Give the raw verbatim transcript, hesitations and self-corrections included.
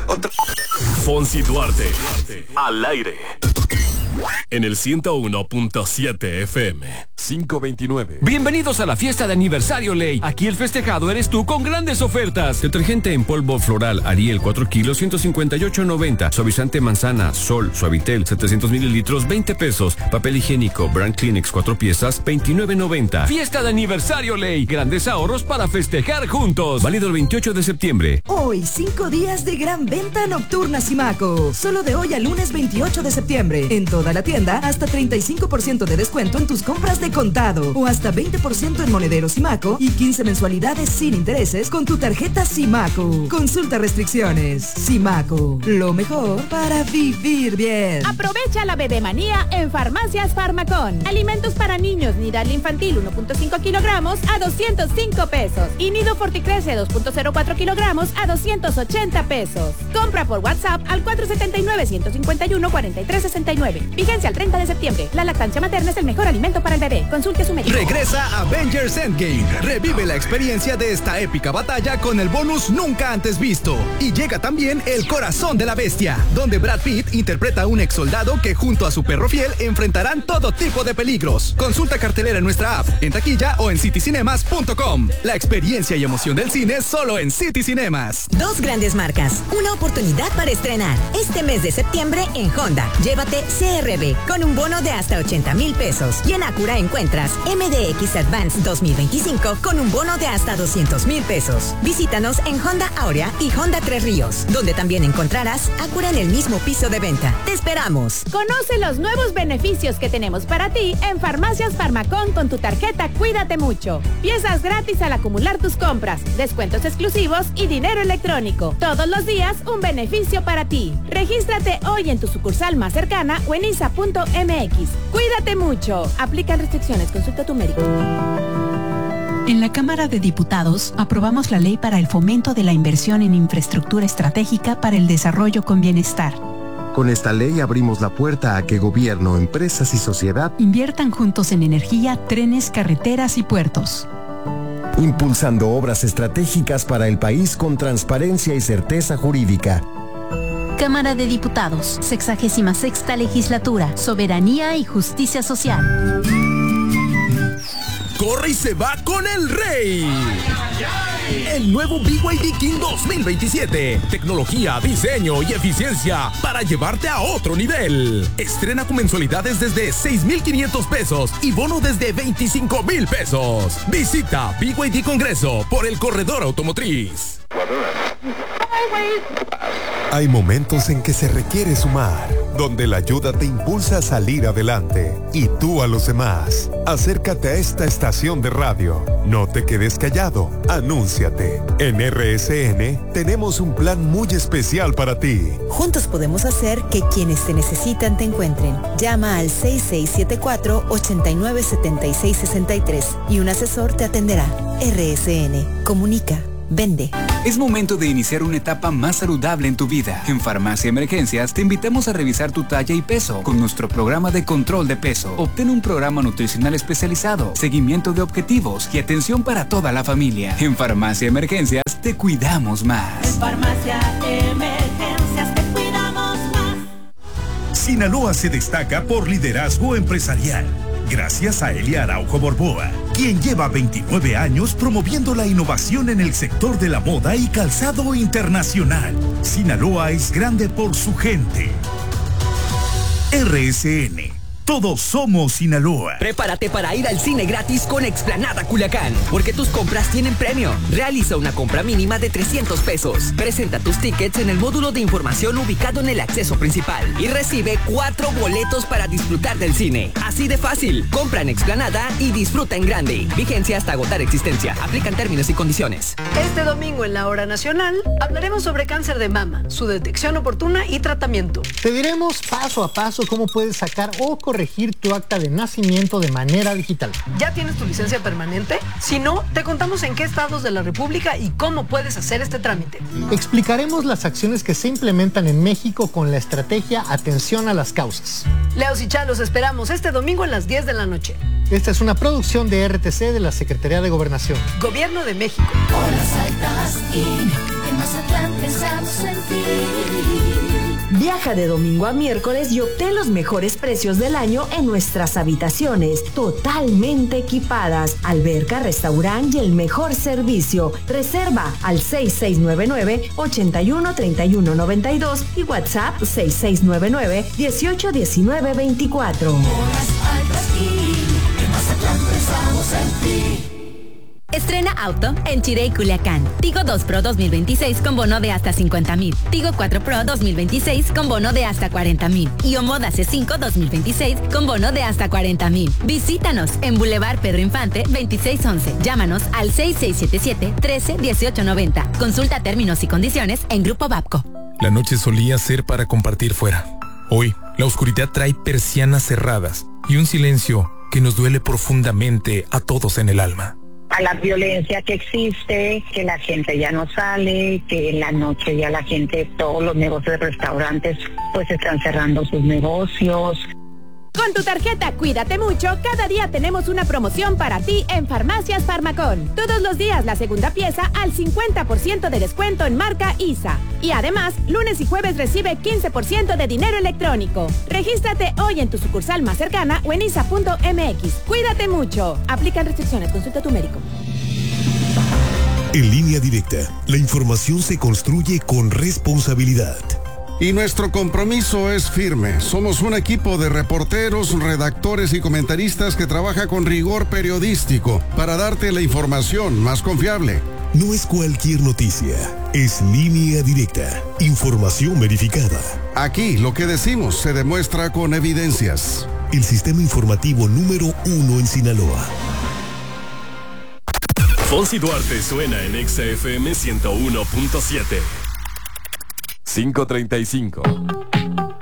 Otra... Fonsi Duarte, al aire. En el ciento uno punto siete F M. cinco veintinueve. Bienvenidos a la fiesta de aniversario Ley. Aquí el festejado eres tú con grandes ofertas. Detergente en polvo floral Ariel cuatro kilos ciento cincuenta y ocho noventa. Suavizante manzana Sol Suavitel setecientos mililitros veinte pesos. Papel higiénico Brand Kleenex cuatro piezas veintinueve noventa. Fiesta de aniversario Ley. Grandes ahorros para festejar juntos. Válido el veintiocho de septiembre. Hoy cinco días de gran venta nocturna Simaco. Solo de hoy al lunes veintiocho de septiembre. En toda la tienda hasta treinta y cinco por ciento de descuento en tus compras de contado o hasta veinte por ciento en monedero Simaco y quince mensualidades sin intereses con tu tarjeta Simaco. Consulta restricciones. Simaco, lo mejor para vivir bien. Aprovecha la bebemanía en Farmacias Farmacón. Alimentos para niños Nidal infantil uno punto cinco kilogramos a doscientos cinco pesos y Nido Forticrece dos punto cero cuatro kilogramos a doscientos ochenta pesos. Compra por WhatsApp al cuatro siete nueve, uno cinco uno, cuatro tres seis nueve. Vigencia al treinta de septiembre. La lactancia materna es el mejor alimento para el bebé. Consulte a su médico. Regresa Avengers Endgame. Revive la experiencia de esta épica batalla con el bonus nunca antes visto. Y llega también El Corazón de la Bestia, donde Brad Pitt interpreta a un ex soldado que junto a su perro fiel enfrentarán todo tipo de peligros. Consulta cartelera en nuestra app, en taquilla o en city cinemas punto com. La experiencia y emoción del cine solo en City Cinemas. Dos grandes marcas, una oportunidad para estrenar. Este mes de septiembre en Honda, llévate C R V con un bono de hasta ochenta mil pesos. Y en Acura encuentras M D X Advance dos mil veinticinco con un bono de hasta doscientos mil pesos. Visítanos en Honda Aurea y Honda Tres Ríos, donde también encontrarás Acura en el mismo piso de venta. ¡Te esperamos! Conoce los nuevos beneficios que tenemos para ti en Farmacias Farmacón con tu tarjeta Cuídate Mucho. Piezas gratis al acumular tus compras, descuentos exclusivos y dinero electrónico. Todos los días un beneficio para ti. Regístrate hoy en tu sucursal más cercana o en isa punto m x. Cuídate mucho. Aplican restricciones. Consulta a tu médico. En la Cámara de Diputados aprobamos la ley para el fomento de la inversión en infraestructura estratégica para el desarrollo con bienestar. Con esta ley abrimos la puerta a que gobierno, empresas y sociedad inviertan juntos en energía, trenes, carreteras y puertos. Impulsando obras estratégicas para el país con transparencia y certeza jurídica. Cámara de Diputados, sexagésima sexta legislatura, soberanía y justicia social. Corre y se va con el rey. El nuevo B Y D King dos mil veintisiete. Tecnología, diseño y eficiencia para llevarte a otro nivel. Estrena con mensualidades desde seis mil quinientos pesos y bono desde veinticinco mil pesos. Visita B Y D Congreso por el corredor automotriz. Hay momentos en que se requiere sumar, donde la ayuda te impulsa a salir adelante y tú a los demás. Acércate a esta estación de radio. No te quedes callado. Anúnciate. En R S N tenemos un plan muy especial para ti. Juntos podemos hacer que quienes te necesitan te encuentren. Llama al seis seis siete cuatro, ocho nueve siete seis seis tres y un asesor te atenderá. R S N. Comunica. Vende. Es momento de iniciar una etapa más saludable en tu vida. En Farmacia Emergencias te invitamos a revisar tu talla y peso con nuestro programa de control de peso. Obtén un programa nutricional especializado, seguimiento de objetivos y atención para toda la familia. En Farmacia Emergencias te cuidamos más. En Farmacia Emergencias te cuidamos más. Sinaloa se destaca por liderazgo empresarial. Gracias a Elia Araujo Borboa, quien lleva veintinueve años promoviendo la innovación en el sector de la moda y calzado internacional. Sinaloa es grande por su gente. R S N. Todos somos Sinaloa. Prepárate para ir al cine gratis con Explanada Culiacán, porque tus compras tienen premio. Realiza una compra mínima de trescientos pesos. Presenta tus tickets en el módulo de información ubicado en el acceso principal y recibe cuatro boletos para disfrutar del cine. Así de fácil. Compra en Explanada y disfruta en grande. Vigencia hasta agotar existencia. Aplican términos y condiciones. Este domingo en la Hora Nacional hablaremos sobre cáncer de mama, su detección oportuna y tratamiento. Te diremos paso a paso cómo puedes sacar o corregir corregir tu acta de nacimiento de manera digital. ¿Ya tienes tu licencia permanente? Si no, te contamos en qué estados de la República y cómo puedes hacer este trámite. Explicaremos las acciones que se implementan en México con la estrategia Atención a las Causas. Leos y Chá, los esperamos este domingo a las diez de la noche. Esta es una producción de R T C de la Secretaría de Gobernación. Gobierno de México. Horas altas y en Mazatlán pensamos en ti. Viaja de domingo a miércoles y obtén los mejores precios del año en nuestras habitaciones, totalmente equipadas, alberca, restaurante y el mejor servicio. Reserva al seis seis nueve nueve, ocho uno tres uno nueve dos y WhatsApp seis seis nueve nueve, uno ocho uno nueve dos cuatro. Estrena auto en Chirey, Culiacán. Tigo dos Pro dos mil veintiséis con bono de hasta cincuenta mil. Tigo cuatro Pro dos mil veintiséis con bono de hasta cuarenta mil. Y Omoda C cinco dos mil veintiséis con bono de hasta cuarenta mil. Visítanos en Boulevard Pedro Infante veintiséis once. Llámanos al seis seis siete siete, trece dieciocho noventa. Consulta términos y condiciones en Grupo Babco. La noche solía ser para compartir fuera. Hoy, la oscuridad trae persianas cerradas y un silencio que nos duele profundamente a todos en el alma. A la violencia que existe, que la gente ya no sale, que en la noche ya la gente, todos los negocios de restaurantes pues están cerrando sus negocios. Con tu tarjeta Cuídate Mucho, cada día tenemos una promoción para ti en Farmacias Farmacón. Todos los días la segunda pieza al cincuenta por ciento de descuento en marca I S A. Y además, lunes y jueves recibe quince por ciento de dinero electrónico. Regístrate hoy en tu sucursal más cercana o en isa punto m x. Cuídate Mucho. Aplican restricciones. Consulta a tu médico. En Línea Directa, la información se construye con responsabilidad. Y nuestro compromiso es firme. Somos un equipo de reporteros, redactores y comentaristas que trabaja con rigor periodístico para darte la información más confiable. No es cualquier noticia, es Línea Directa, información verificada. Aquí lo que decimos se demuestra con evidencias. El sistema informativo número uno en Sinaloa. Fonsi Duarte suena en Exa F M ciento uno punto siete. cinco treinta y cinco.